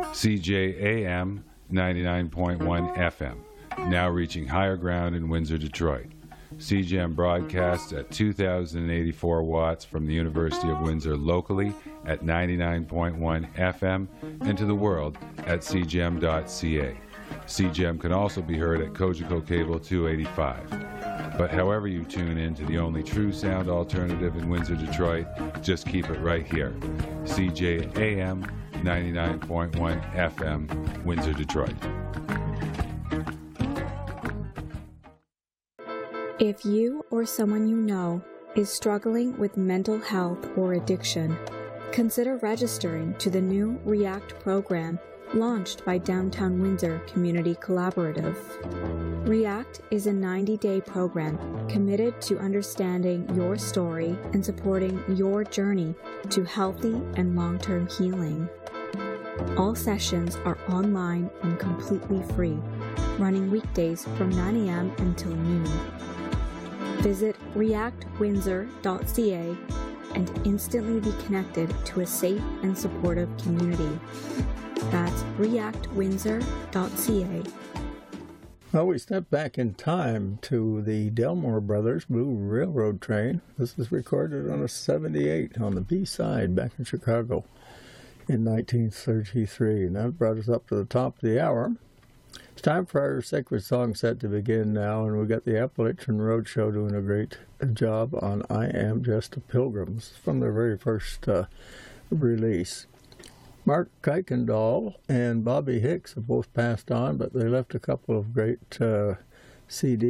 CJAM 99.1 FM, now reaching higher ground in Windsor, Detroit. CJAM broadcasts at 2,084 watts from the University of Windsor locally at 99.1 FM and to the world at cjam.ca. CJAM can also be heard at Cogeco Cable 285. But however you tune in to the only true sound alternative in Windsor, Detroit, just keep it right here. CJAM 99.1 FM, Windsor, Detroit. If you or someone you know is struggling with mental health or addiction, consider registering to the new REACT program launched by Downtown Windsor Community Collaborative. REACT is a 90-day program committed to understanding your story and supporting your journey to healthy and long-term healing. All sessions are online and completely free, running weekdays from 9 a.m. until noon. Visit reactwindsor.ca and instantly be connected to a safe and supportive community. That's reactwindsor.ca. Well, we step back in time to the Delmore Brothers Blue Railroad Train. This was recorded on a 78 on the B-side back in Chicago in 1933. And that brought us up to the top of the hour. It's time for our sacred song set to begin now, and we've got the Appalachian Roadshow doing a great job on I Am Just a Pilgrim from their very first release. Mark Kuykendall and Bobby Hicks have both passed on, but they left a couple of great CDs.